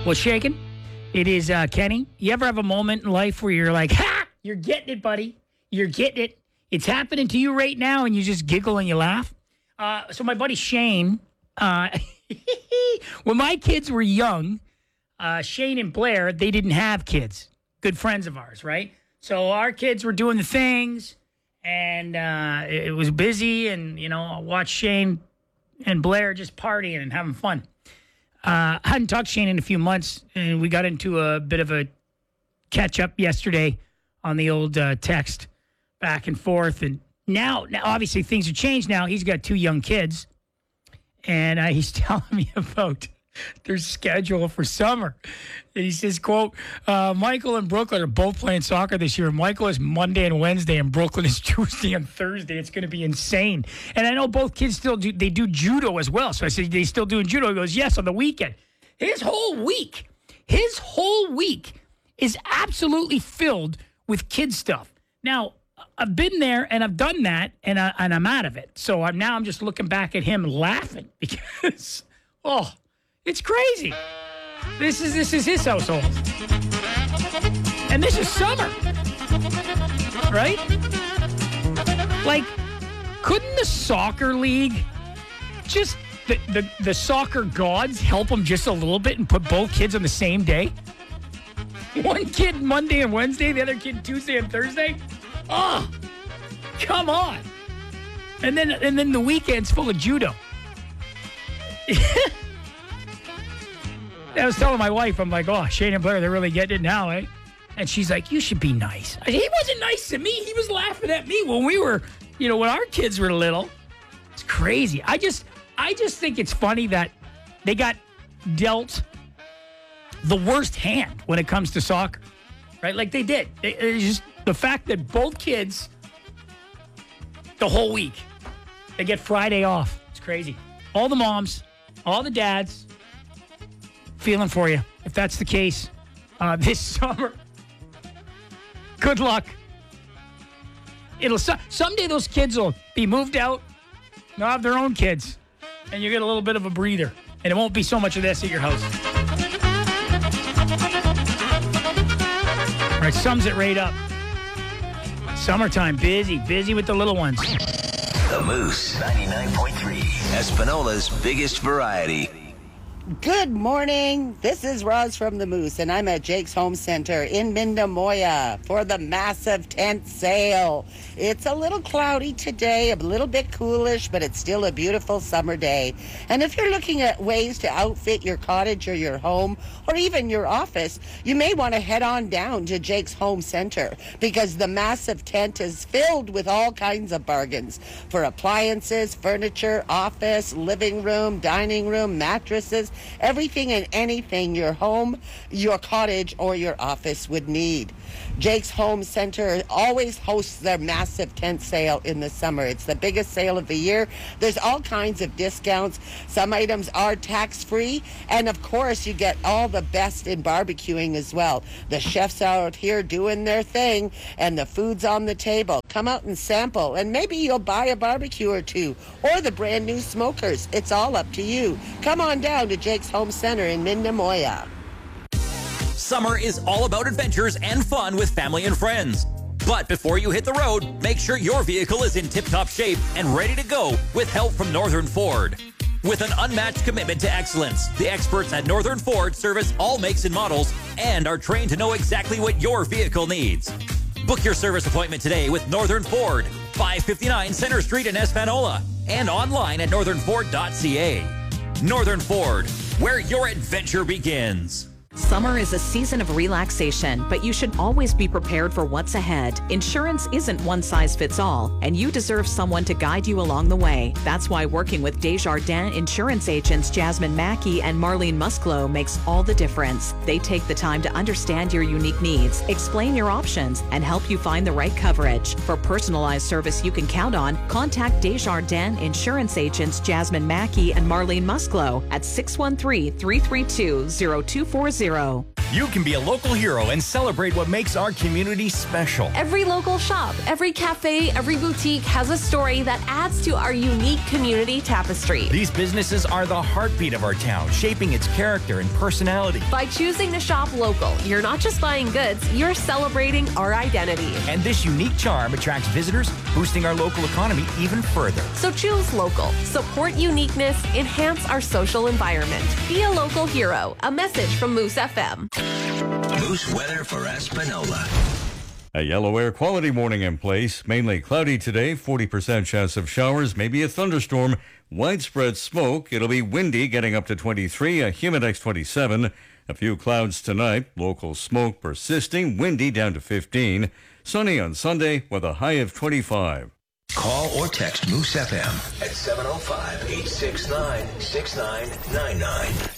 Well, shaking. It is Kenny. You ever have a moment in life where you're like, ha! You're getting it, buddy. You're getting it. It's happening to you right now, and you just giggle and you laugh. So my buddy Shane, when my kids were young, Shane and Blair, they didn't have kids. Good friends of ours, right? So our kids were doing the things, and it was busy, and, I watched Shane and Blair just partying and having fun. I hadn't talked to Shane in a few months, and we got into a bit of a catch-up yesterday on the old text back and forth. And now, obviously, things have changed now. He's got 2 young kids, and he's telling me about their schedule for summer. And he says, quote, Michael and Brooklyn are both playing soccer this year. Michael is Monday and Wednesday, and Brooklyn is Tuesday and Thursday. It's going to be insane. And I know both kids still do judo as well. So I said, they still doing judo? He goes, yes, on the weekend. His whole week is absolutely filled with kid stuff. Now, I've been there and I've done that, and I'm out of it. So I'm just looking back at him laughing because, it's crazy. This is his household. And this is summer. Right? Like, couldn't the soccer league just, the soccer gods help them just a little bit and put both kids on the same day? One kid Monday and Wednesday, the other kid Tuesday and Thursday? Oh, come on. And then the weekend's full of judo. I was telling my wife, I'm like, Shane and Blair, they're really getting it now, eh? And she's like, you should be nice. He wasn't nice to me. He was laughing at me when we were, when our kids were little. It's crazy. I just think it's funny that they got dealt the worst hand when it comes to soccer, right? Like they did. It's just the fact that both kids, the whole week, they get Friday off. It's crazy. All the moms, all the dads, feeling for you. If that's the case, this summer, good luck. Someday those kids will be moved out. They'll have their own kids, and you get a little bit of a breather, and it won't be so much of this at your house. All right, sums it right up. Summertime, busy with the little ones. The Moose 99.3, Espanola's biggest variety. Good morning. This is Roz from the Moose, and I'm at Jake's Home Center in Mindamoya for the massive tent sale. It's a little cloudy today, a little bit coolish, but it's still a beautiful summer day. And if you're looking at ways to outfit your cottage or your home or even your office, you may want to head on down to Jake's Home Center because the massive tent is filled with all kinds of bargains for appliances, furniture, office, living room, dining room, mattresses, everything and anything your home, your cottage, or your office would need. Jake's Home Center always hosts their massive tent sale in the summer. It's the biggest sale of the year. There's all kinds of discounts. Some items are tax-free. And, of course, you get all the best in barbecuing as well. The chefs out here doing their thing, and the food's on the table. Come out and sample, and maybe you'll buy a barbecue or two, or the brand new smokers. It's all up to you. Come on down to Jake's Home Center in Mindamoya. Summer is all about adventures and fun with family and friends. But before you hit the road, make sure your vehicle is in tip-top shape and ready to go with help from Northern Ford. With an unmatched commitment to excellence, the experts at Northern Ford service all makes and models and are trained to know exactly what your vehicle needs. Book your service appointment today with Northern Ford, 559 Center Street in Espanola, and online at northernford.ca. Northern Ford, where your adventure begins. Summer is a season of relaxation, but you should always be prepared for what's ahead. Insurance isn't one size fits all, and you deserve someone to guide you along the way. That's why working with Desjardins insurance agents Jasmine Mackey and Marlene Musclo makes all the difference. They take the time to understand your unique needs, explain your options, and help you find the right coverage. For personalized service you can count on, contact Desjardins insurance agents Jasmine Mackey and Marlene Musclo at 613-332-0240. You can be a local hero and celebrate what makes our community special. Every local shop, every cafe, every boutique has a story that adds to our unique community tapestry. These businesses are the heartbeat of our town, shaping its character and personality. By choosing to shop local, you're not just buying goods, you're celebrating our identity. And this unique charm attracts visitors, boosting our local economy even further. So choose local, support uniqueness, enhance our social environment. Be a local hero. A message from Moose FM. Moose weather for Espanola. A yellow air quality warning in place. Mainly cloudy today, 40% chance of showers, maybe a thunderstorm. Widespread smoke. It'll be windy, getting up to 23, a humid X 27. A few clouds tonight. Local smoke persisting, windy down to 15. Sunny on Sunday with a high of 25. Call or text Moose FM at 705-869-6999.